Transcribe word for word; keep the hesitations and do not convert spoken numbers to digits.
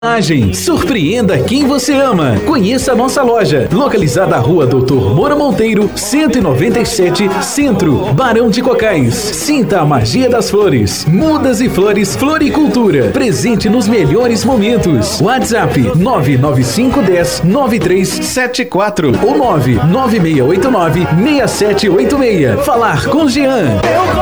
Surpreenda quem você ama. Conheça a nossa loja, localizada na Rua Doutor Moura Monteiro, cento e noventa e sete, Centro, Barão de Cocais. Sinta a magia das flores. Mudas e flores, floricultura. Presente nos melhores momentos. WhatsApp nove nove cinco um zero nove três sete quatro ou nove nove seis oito nove seis sete oito seis. Falar com Jean.